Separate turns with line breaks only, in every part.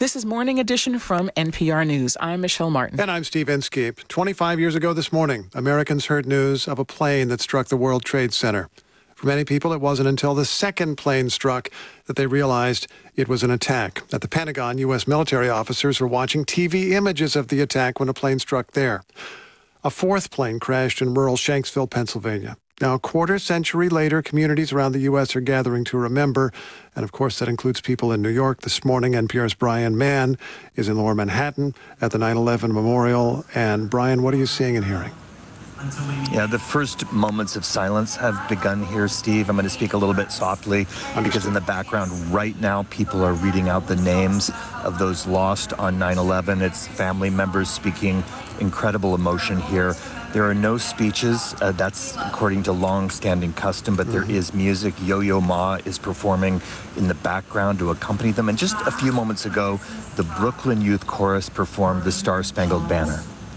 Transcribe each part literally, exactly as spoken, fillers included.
This is Morning Edition from N P R News. I'm Michelle Martin.
And I'm Steve Inskeep. twenty-five years ago this morning, Americans heard news of a plane that struck the World Trade Center. For many people, it wasn't until the second plane struck that they realized it was an attack. At the Pentagon, U S military officers were watching T V images of the attack when a plane struck there. A fourth plane crashed in rural Shanksville, Pennsylvania. Now, a quarter century later, communities around the U S are gathering to remember. And, of course, that includes people in New York. This morning, N P R's Brian Mann is in Lower Manhattan at the nine eleven Memorial. And, Brian, what are you seeing and hearing?
Yeah, the first moments of silence have begun here, Steve. I'm going to speak a little bit softly because in the background right now, people are reading out the names of those lost on nine eleven. It's family members speaking incredible emotion here. There are no speeches. Uh, that's according to long-standing custom, but there is music. Yo-Yo Ma is performing in the background to accompany them. And just a few moments ago, the Brooklyn Youth Chorus performed the Star-Spangled Banner.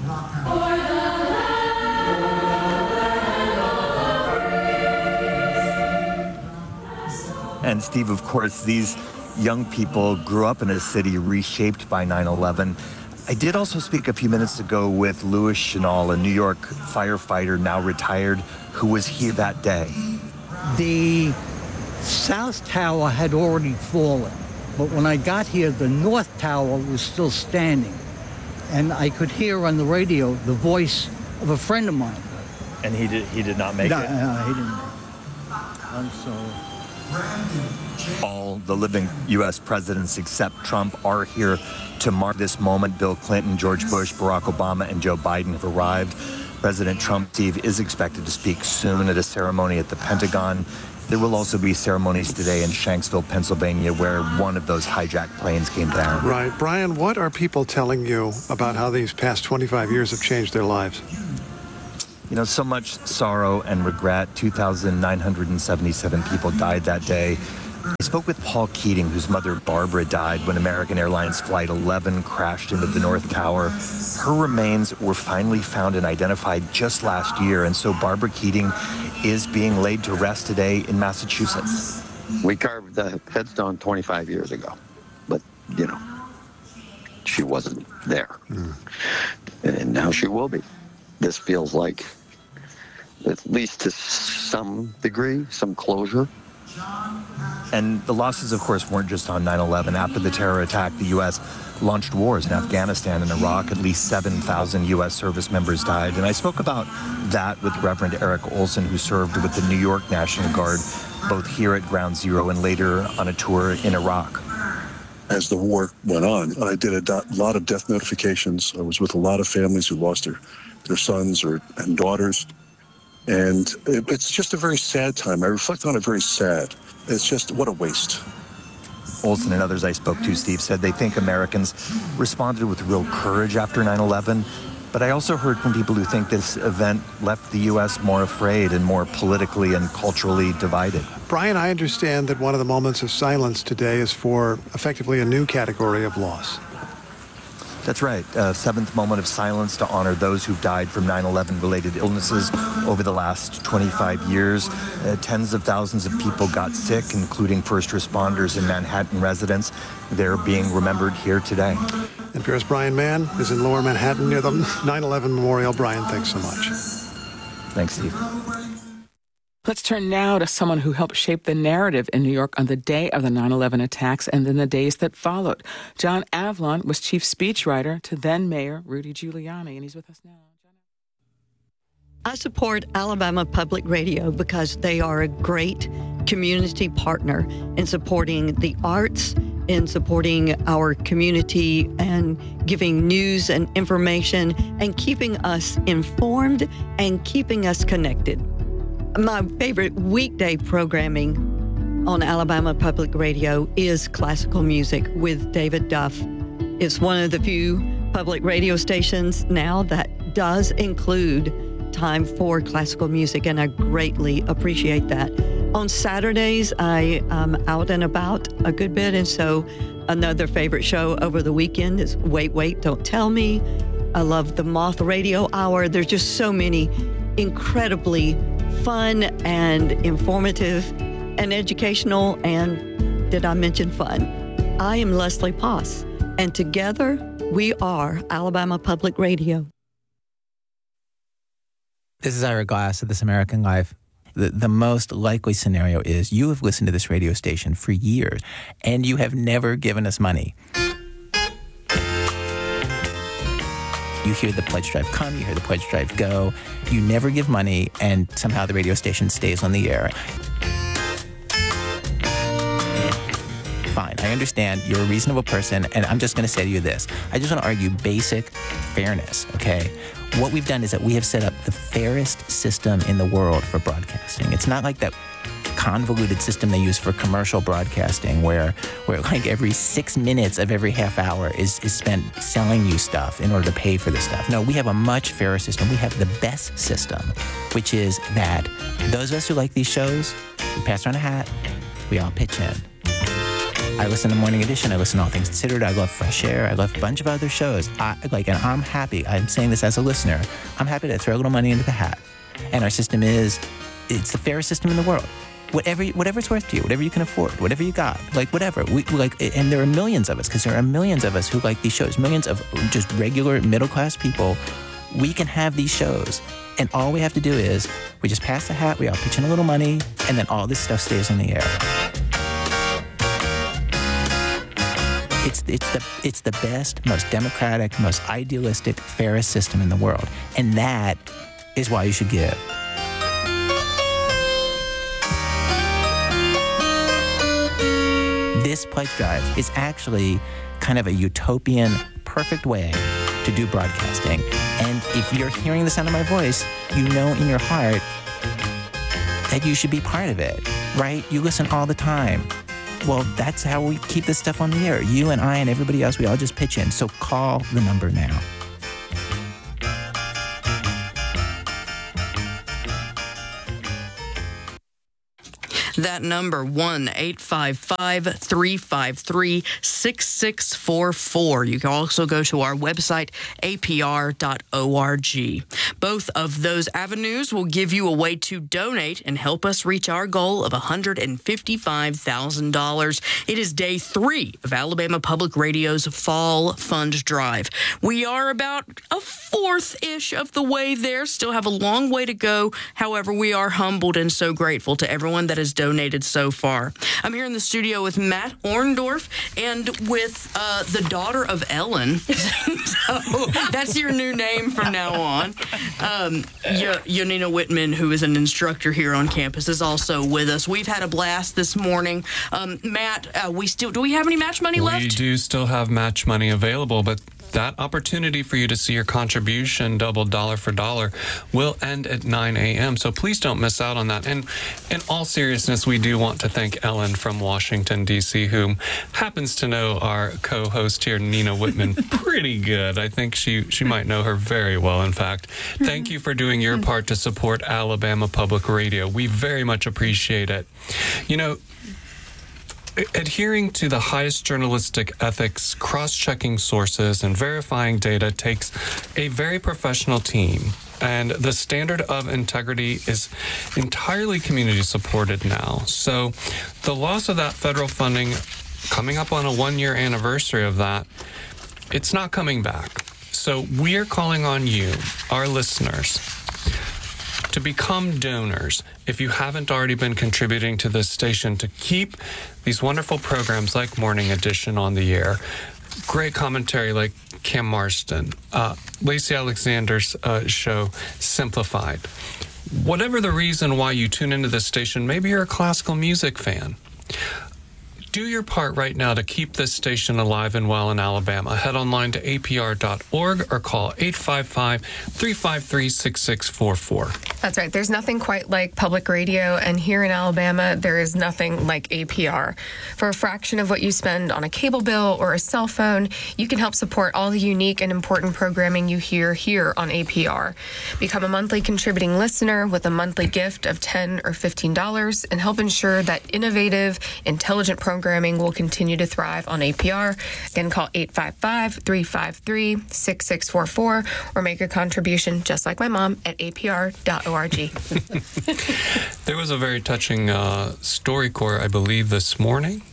And Steve, of course, these young people grew up in a city reshaped by nine eleven. I did also speak a few minutes ago with Louis Chenal, a New York firefighter, now retired, who was here that day.
The South Tower had already fallen, but when I got here, the North Tower was still standing. And I could hear on the radio the voice of a friend of mine.
And he did he did not make
no,
it?
No, he didn't make it. I'm sorry.
All the living U S presidents except Trump are here to mark this moment. Bill Clinton, George Bush, Barack Obama, and Joe Biden have arrived. President Trump, Steve, is expected to speak soon at a ceremony at the Pentagon. There will also be ceremonies today in Shanksville, Pennsylvania, where one of those hijacked planes came down.
Right. Brian, what are people telling you about how these past twenty-five years have changed their lives?
You know, so much sorrow and regret. two thousand nine hundred seventy-seven people died that day. I spoke with Paul Keating, whose mother Barbara died when American Airlines Flight eleven crashed into the North Tower. Her remains were finally found and identified just last year, and so Barbara Keating is being laid to rest today in Massachusetts.
We carved the headstone twenty-five years ago, but, you know, she wasn't there. Mm. And now she will be. This feels like, at least to some degree, some closure.
And the losses, of course, weren't just on nine eleven. After the terror attack, the U S launched wars in Afghanistan and Iraq. At least seven thousand U S service members died. And I spoke about that with Reverend Eric Olson, who served with the New York National Guard, both here at Ground Zero and later on a tour in Iraq.
As the war went on, I did a do- lot of death notifications. I was with a lot of families who lost their, their sons or and daughters. And it, it's just a very sad time. I reflect on it very sad. It's just, what a waste.
Olson and others I spoke to, Steve, said they think Americans responded with real courage after nine eleven. But I also heard from people who think this event left the U S more afraid and more politically and culturally divided.
Brian, I understand that one of the moments of silence today is for effectively a new category of loss.
That's right. A seventh moment of silence to honor those who've died from nine eleven related illnesses over the last twenty-five years. Uh, tens of thousands of people got sick, including first responders and Manhattan residents. They're being remembered here today.
N P R's Brian Mann is in Lower Manhattan near the nine eleven Memorial. Brian, thanks so much.
Thanks, Steve.
Let's turn now to someone who helped shape the narrative in New York on the day of the nine eleven attacks and then the days that followed. John Avlon was chief speechwriter to then Mayor Rudy Giuliani, and he's with us now.
I support Alabama Public Radio because they are a great community partner in supporting the arts, in supporting our community and giving news and information and keeping us informed and keeping us connected. My favorite weekday programming on Alabama Public Radio is classical music with David Duff. It's one of the few public radio stations now that does include time for classical music, and I greatly appreciate that. On Saturdays, I am out and about a good bit, and so another favorite show over the weekend is Wait, Wait, Don't Tell Me. I love the Moth Radio Hour. There's just so many incredibly fun and informative and educational, and did I mention fun? I am Leslie Poss, and together we are Alabama Public Radio.
This is Ira Glass of This American Life. The, the most likely scenario is you have listened to this radio station for years, and you have never given us money. You hear the pledge drive come, you hear the pledge drive go, you never give money, and somehow the radio station stays on the air. Fine, I understand you're a reasonable person, and I'm just going to say to you this. I just want to argue basic fairness, okay? What we've done is that we have set up the fairest system in the world for broadcasting. It's not like that convoluted system they use for commercial broadcasting where where like every six minutes of every half hour is, is spent selling you stuff in order to pay for the stuff. No, we have a much fairer system. We have the best system, which is that those of us who like these shows, we pass around a hat, we all pitch in. I listen to Morning Edition. I listen to All Things Considered. I love Fresh Air. I love a bunch of other shows. I, like, and I'm happy. I'm saying this as a listener. I'm happy to throw a little money into the hat. And our system is, it's the fairest system in the world. Whatever, whatever it's worth to you, whatever you can afford, whatever you got, like whatever. We, we like, and there are millions of us, because there are millions of us who like these shows. Millions of just regular middle class people. We can have these shows, and all we have to do is we just pass the hat. We all pitch in a little money, and then all this stuff stays on the air. It's, it's, the, it's the best, most democratic, most idealistic, fairest system in the world. And that is why you should give. This pledge drive is actually kind of a utopian, perfect way to do broadcasting. And if you're hearing the sound of my voice, you know in your heart that you should be part of it, right? You listen all the time. Well, that's how we keep this stuff on the air. You and I and everybody else, we all just pitch in. So call the number now.
That number, one eight five five, three five three, six six four four. You can also go to our website, A P R dot org. Both of those avenues will give you a way to donate and help us reach our goal of one hundred fifty-five thousand dollars. It is day three of Alabama Public Radio's Fall Fund Drive. We are about a fourth-ish of the way there. Still have a long way to go. However, we are humbled and so grateful to everyone that has donated donated so far. I'm here in the studio with Matt Orndorff and with uh, the daughter of Ellen. So that's your new name from now on. Um, y- Yonina Whitman, who is an instructor here on campus, is also with us. We've had a blast this morning. Um, Matt, uh, we still do we have any match money left?
We do still have match money available, but that opportunity for you to see your contribution doubled dollar for dollar will end at nine a.m., so please don't miss out on that. And in all seriousness, we do want to thank Ellen from Washington, D C, whom happens to know our co-host here, Nina Whitman, pretty good. I think she, she might know her very well, in fact. Thank you for doing your part to support Alabama Public Radio. We very much appreciate it. You know, adhering to the highest journalistic ethics, cross-checking sources, and verifying data takes a very professional team. And the standard of integrity is entirely community-supported now. So the loss of that federal funding, coming up on a one-year anniversary of that, it's not coming back. So we are calling on you, our listeners, to become donors if you haven't already been contributing to this station to keep these wonderful programs like Morning Edition on the air. Great commentary like Cam Marston, uh, Lacey Alexander's uh, show, Simplified. Whatever the reason why you tune into this station, maybe you're a classical music fan. Do your part right now to keep this station alive and well in Alabama. Head online to A P R dot org or call eight five five, three five three, six six four four.
That's right. There's nothing quite like public radio, and here in Alabama, there is nothing like A P R. For a fraction of what you spend on a cable bill or a cell phone, you can help support all the unique and important programming you hear here on A P R. Become a monthly contributing listener with a monthly gift of ten dollars or fifteen dollars and help ensure that innovative, intelligent programming will continue to thrive on A P R. Again, call eight five five, three five three, six six four four or make a contribution just like my mom at A P R dot org.
There was a very touching uh, StoryCorps, I believe, this morning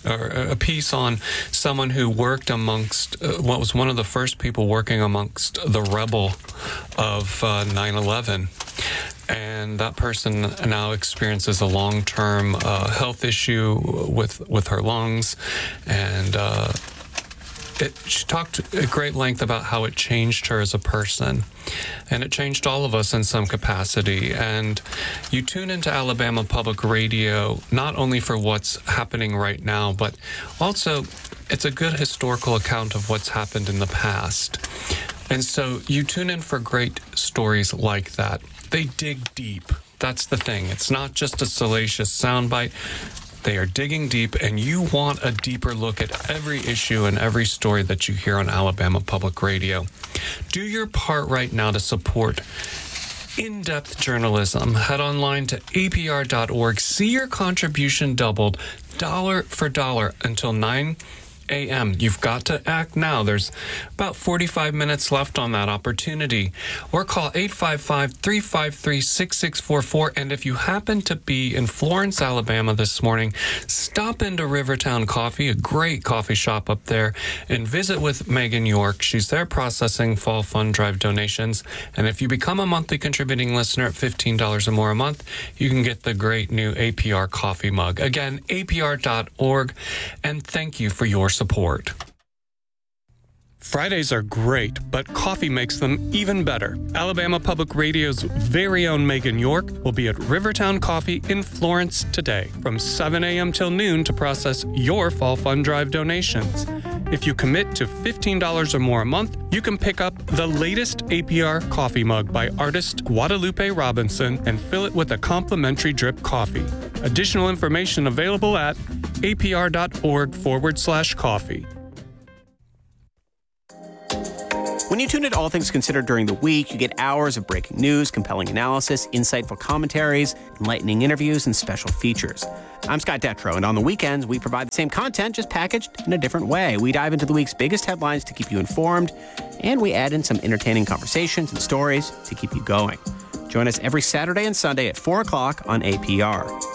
or a piece on someone who worked amongst, uh, what was one of the first people working amongst the rebel of uh, nine eleven. And that person now experiences a long-term uh, health issue with with her lungs, and uh, it, she talked at great length about how it changed her as a person, and it changed all of us in some capacity. And you tune into Alabama Public Radio not only for what's happening right now, but also it's a good historical account of what's happened in the past. And so you tune in for great stories like that. They dig deep. That's the thing. It's not just a salacious soundbite. They are digging deep, and you want a deeper look at every issue and every story that you hear on Alabama Public Radio. Do your part right now to support in-depth journalism. Head online to A P R dot org. See your contribution doubled dollar for dollar until nine a.m. You've got to act now. There's about forty-five minutes left on that opportunity. Or call eight five five, three five three, six six four four. And if you happen to be in Florence, Alabama this morning, stop into Rivertown Coffee, a great coffee shop up there, and visit with Megan York. She's there processing Fall Fund Drive donations. And if you become a monthly contributing listener at fifteen dollars or more a month, you can get the great new A P R coffee mug. Again, A P R dot org. And thank you for your support. Fridays are great, but coffee makes them even better. Alabama Public Radio's very own Megan York will be at Rivertown Coffee in Florence today from seven a.m. till noon to process your Fall Fund Drive donations. If you commit to fifteen dollars or more a month, you can pick up the latest A P R coffee mug by artist Guadalupe Robinson and fill it with a complimentary drip coffee. Additional information available at A P R dot org forward slash coffee.
When you tune in to All Things Considered during the week, you get hours of breaking news, compelling analysis, insightful commentaries, enlightening interviews, and special features. I'm Scott Detrow, and on the weekends, we provide the same content, just packaged in a different way. We dive into the week's biggest headlines to keep you informed, and we add in some entertaining conversations and stories to keep you going. Join us every Saturday and Sunday at four o'clock on A P R.